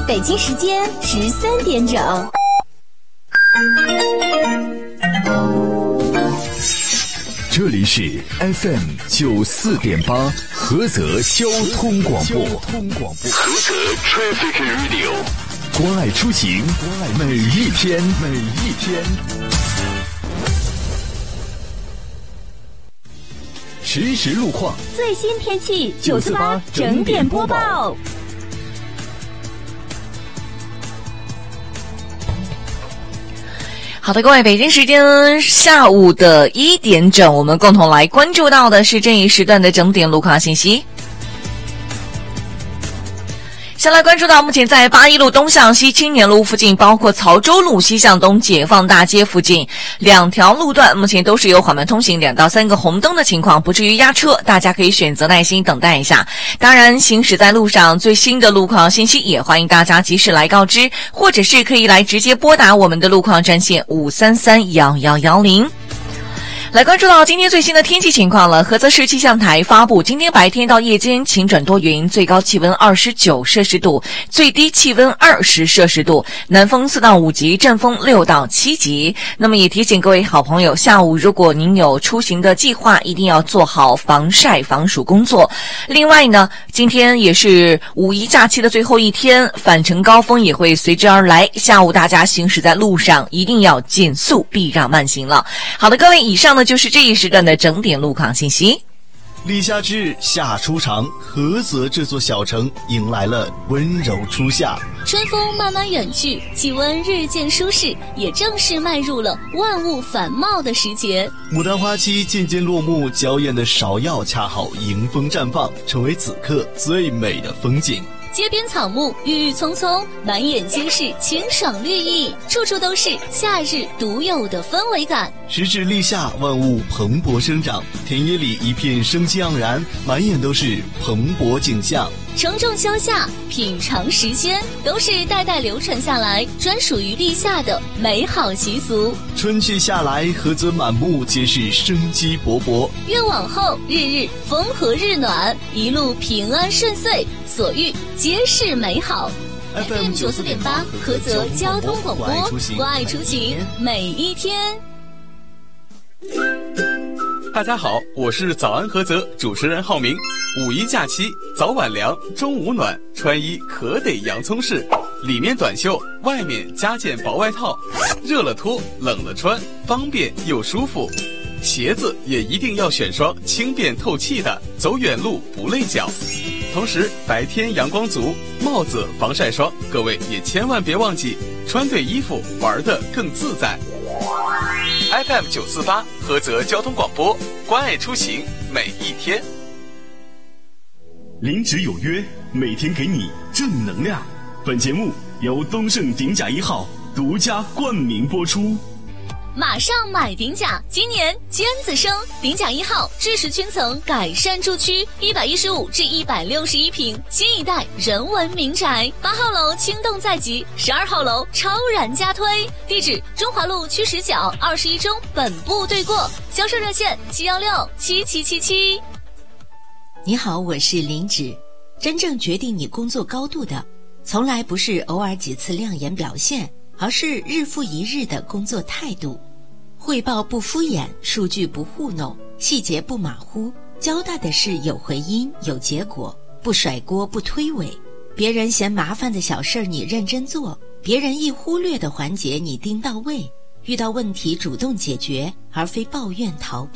北京时间13点整。 这里是 FM 94.8菏泽交通广播。菏泽 Traffic Radio， 关爱出行，每一天。实时路况， 最新天气948整点播报。 好的，各位，北京时间下午的1点整，我们共同来关注到的是这一时段的整点路况信息。先来关注到目前在八一路东向西青年路附近，包括曹州路西向东解放大街附近2条路段，目前都是有缓慢通行2到3个红灯的情况，不至于压车，大家可以选择耐心等待一下。当然，行驶在路上最新的路况信息也欢迎大家及时来告知，或者是可以来直接拨打我们的路况专线5331110。来关注到今天最新的天气情况了。菏泽市气象台发布，今天白天到夜间晴转多云，最高气温29摄氏度，最低气温20摄氏度，南风4到5级，阵风6到7级。那么也提醒各位好朋友，下午如果您有出行的计划，一定要做好防晒防暑工作。另外呢，今天也是五一假期的最后一天，返程高峰也会随之而来，下午大家行驶在路上一定要减速，避让慢行了。好的，各位，以上呢就是这一时段的整点路况信息。 立夏之日夏初长，菏泽这座小城迎来了温柔初夏。 春风慢慢远去，气温日渐舒适，也正式迈入了万物繁茂的时节。 牡丹花期渐渐落幕，娇艳的芍药恰好迎风绽放，成为此刻最美的风景。 街边草木郁郁葱葱，满眼皆是清爽绿意，处处都是夏日独有的氛围感。 时至立夏，万物蓬勃生长，田野里一片生机盎然，满眼都是蓬勃景象。 承重消夏，品尝时鲜，都是代代流传下来专属于立夏的美好习俗。 春去夏来，菏泽满目皆是生机勃勃。 愿往后日日风和日暖，一路平安顺遂，所遇皆是美好。FM 94.8菏泽交通广播，关爱出行，每一天。 大家好，我是早安菏泽主持人浩明。五一假期，早晚凉，中午暖，穿衣可得洋葱式，里面短袖，外面加件薄外套，热了脱，冷了穿，方便又舒服。鞋子也一定要选双轻便透气的，走远路不累脚。同时白天阳光足，帽子防晒霜，各位也千万别忘记穿对衣服，玩得更自在。FM 948菏泽交通广播，关爱出行，每一天。 临职有约，每天给你正能量。本节目由东盛鼎甲1号独家冠名播出。 马上买鼎甲，今年尖子生，鼎甲1号智石圈层改善住区，115至161平，新一代人文民宅，8号楼轻动在即，12号楼超然加推，地址中华路区10角21中本部对过，销售热线7167777。 你好，我是林芷。真正决定你工作高度的，从来不是偶尔几次亮眼表现，而是日复一日的工作态度。汇报不敷衍，数据不糊弄，细节不马虎，交代的事有回音有结果，不甩锅不推诿。别人嫌麻烦的小事你认真做，别人一忽略的环节你盯到位。遇到问题主动解决，而非抱怨逃避。